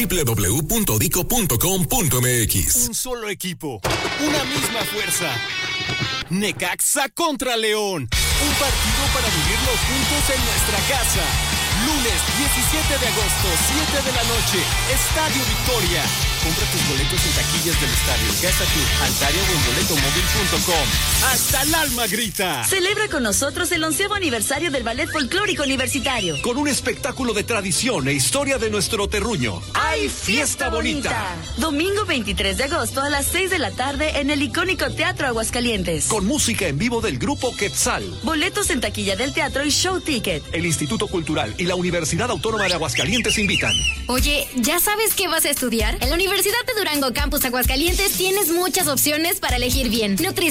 www.dico.com.mx. Un solo equipo, una misma fuerza. Necaxa contra León. Un partido para vivirlo juntos en nuestra casa. Lunes 17 de agosto, 7 de la noche, Estadio Victoria. Compra tus boletos en taquillas del estadio, Casa Club, Altaria o en boletomóvil.com. ¡Hasta el alma grita! Celebra con nosotros el 11º aniversario del Ballet Folclórico Universitario. Con un espectáculo de tradición e historia de nuestro terruño. ¡Ay, fiesta bonita! Domingo 23 de agosto a las 6 de la tarde en el icónico Teatro Aguascalientes. Con música en vivo del grupo Quetzal. Boletos en taquilla del teatro y Show Ticket. El Instituto Cultural y la Universidad Autónoma de Aguascalientes invitan. Oye, ¿ya sabes qué vas a estudiar? En la Universidad de Durango Campus Aguascalientes tienes muchas opciones para elegir bien. Nutrición,